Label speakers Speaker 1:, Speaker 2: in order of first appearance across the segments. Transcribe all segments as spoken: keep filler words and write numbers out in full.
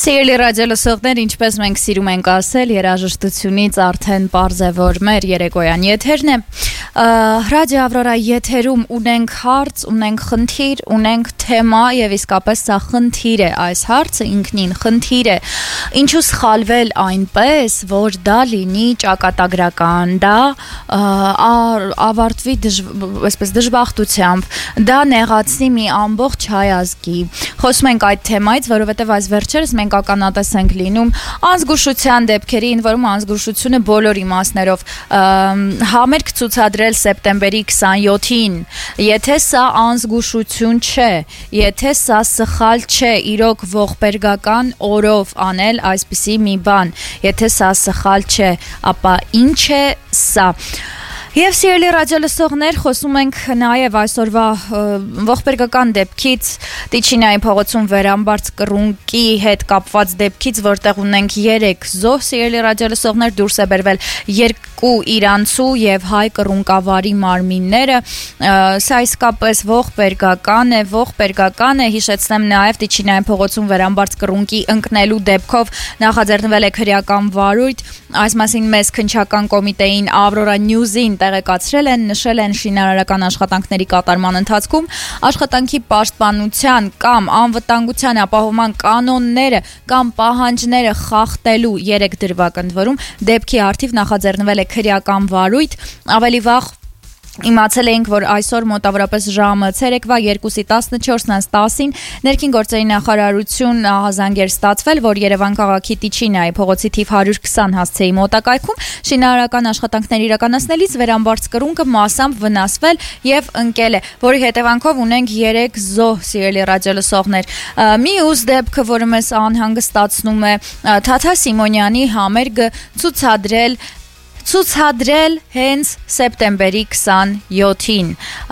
Speaker 1: Սիրելի ռադիոլսողներ, ինչպես մենք սիրում ենք ասել, երաժշտությունից արդեն պարզ է, որ մեր երեկոյան եթերն է։ Ռադիո Ավրորա եթերում ունենք հարց, ունենք խնդիր, ունենք թեմա եւ իսկապես սա խնդիր է, այս հարցը ինքնին խնդիր է։ Ինչու սխալվել այնպես, որ դա լինի ճակատագրական, դա ավարտվի այսպես դժբախտությամբ, դա նեղացնի մի ամբողջ հայ ազգի։ Խոսում ենք այդ թեմայից, որովհետեւ այս վերջերս մենք ականատես ենք լինում անզգուշության դեպքերի, ինձ որում անզգուշությունը բոլոր իմաստներով համերգ ցուցադրել սեպտեմբերի քսանյոթին, եթե սա անզգուշություն չէ, եթե սա սխալ չէ, իրոք ողբերգական օրով անել այսպիսի մի բան, եթե սա սխալ չէ, ապա ինչ է սա։ Եվ սիրելի ռադիոլսողներ, խոսում ենք նաև այսօրվա ողբերգական դեպքից, Տիչինայի փողոցում Վերամբարձ կռունկի հետ կապված դեպքից, որտեղ ունենք երեք զոհ, սիրելի ռադիոլսողներ, դուրս է բերվել երկու իրանցու եւ հայ կռունկավարի մարմինները, սա իսկապես ողբերգական է, ողբերգական է, հիշեցնեմ նաև Տիչինայի փողոցում Վերամբարձ կռունկի ընկնելու դեպքով նախաձեռնվել է քրեական վարույթ, այս մասին մեծ քննչական կոմիտեին Ավրորա Նյուզին տեղեկացրել են, նշել են շինարարական աշխատանքների կատարման ընթացքում աշխատանքի պաշտպանության կամ անվտանգության ապահովման կանոնները կամ պահանջները խախտելու երեք դրվագ ընդ որում դեպքի առթիվ նախաձեռնվել է քրեական վարույթ, ավելի վաղ իմացել էինք, որ այսօր մոտավորապես ժամը ցերեկվա երկուսի տասնչորսն տասին ներքին գործերի նախարարություն ահազանգ էր ստացվել, որ Երևան քաղաքի Տիչինայի փողոցի թիվ հարյուր քսան հասցեի մոտակայքում շինարարական աշխատանքներ իրականացնելիս Վերամբարձ կռունկը մասամբ վնասվել եւ ընկել է, որի հետևանքով ունենք երեք զոհ, սիրելի ռադիոլսողներ։ Մյուս դեպքը, որը մեզ անհանգստացնում է, Թաթա Սիմոնյանի համերգը ցուցադրել Ցուցադրել հենց սեպտեմբերի քսանյոթին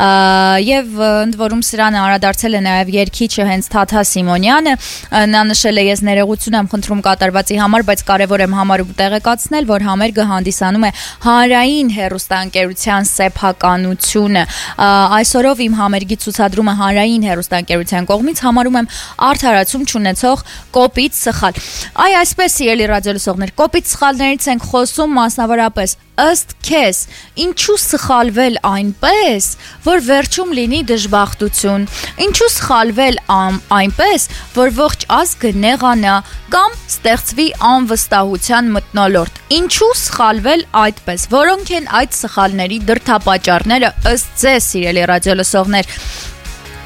Speaker 1: եւ ընդ որում սրան անդրադարձել է նաեւ երգիչը հենց Թաթա Սիմոնյանը, նա նշել է ես ներողություն եմ խնդրում կատարվածի համար, բայց կարեւոր եմ համարում տեղեկացնել, որ համերգը հանդիսանում է հանրային հեռուստաընկերության սեփականությունը, այսօրով իմ համերգի ցուցադրումը հանրային հեռուստաընկերության կողմից համարում եմ արդարացում չունեցող կոպիտ սխալ։ Այ այսպես սիրելի ռադիոլսողներ, կոպիտ սխալներից ենք խոսում մասնավորապես ըստ քեզ, ինչու սխալվել այնպես, որ վերջում լինի դժբախտություն, ինչու սխալվել այնպես, որ ողջ ազգը նեղանա կամ ստեղծվի անվստահության մթնոլորտ, ինչու սխալվել այդպես, որոնք են այդ սխալների դրդապատճառները ըստ ձեզ, սիրելի ռադիոլսողներ։